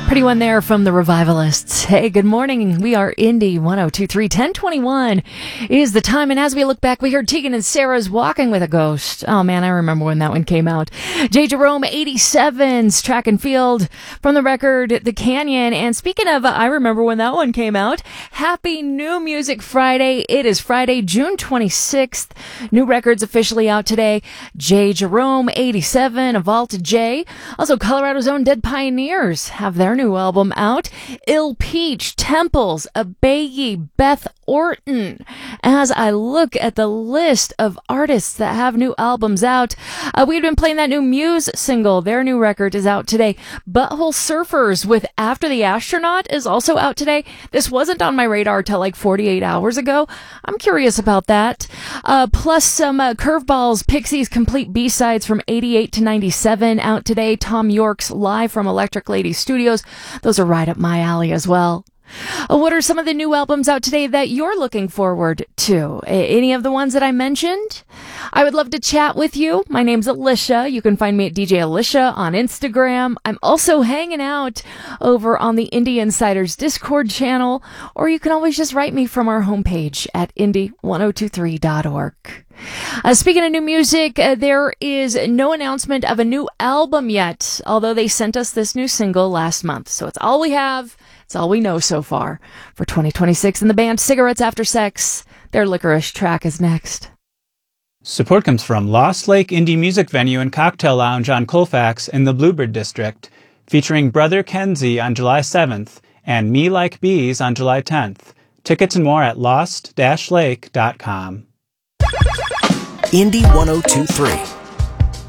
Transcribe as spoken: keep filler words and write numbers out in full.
Pretty one there from the Revivalists. Hey, good morning. We are Indie one oh two three, ten twenty-one is the time. And as we look back, we heard Tegan and Sarah's Walking with a Ghost. Oh man, I remember when that one came out. Jay Jerome, eighty-seven's Track and Field from the record The Canyon. And speaking of, uh, I remember when that one came out. Happy New Music Friday. It is Friday, June twenty-sixth. New records officially out today. Jay Jerome, eighty-seven, A Vault J. Also, Colorado's own Dead Pioneers have their new album out. Ill Peach, Temples, Abayi, Beth Orton. As I look at the list of artists that have new albums out, uh, we've been playing that new Muse single. Their new record is out today. Butthole Surfers with After the Astronaut is also out today. This wasn't on my radar till like forty-eight hours ago. I'm curious about that. Uh, plus some uh, Curveballs, Pixies complete B-sides from eighty-eight to ninety-seven out today. Tom York's Live from Electric Lady Studios. Those are right up my alley as well. Uh, what are some of the new albums out today that you're looking forward to? A- any of the ones that I mentioned? I would love to chat with you. My name's Alicia. You can find me at D J Alicia on Instagram. I'm also hanging out over on the Indie Insiders Discord channel, or you can always just write me from our homepage at indie one oh two three dot org. Uh, speaking of new music, uh, there is no announcement of a new album yet, although they sent us this new single last month. So it's all we have. It's all we know so far for twenty twenty-six. And the band Cigarettes After Sex, their Licorice track is next. Support comes from Lost Lake Indie Music Venue and Cocktail Lounge on Colfax in the Bluebird District, featuring Brother Kenzie on July seventh and Me Like Bees on July tenth. Tickets and more at lost dash lake dot com. Indie one oh two three.